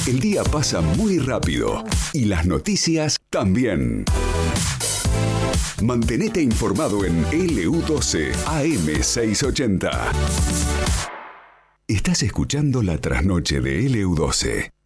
El día pasa muy rápido y las noticias también. Mantenete informado en LU12 AM680. Estás escuchando La Trasnoche de LU12.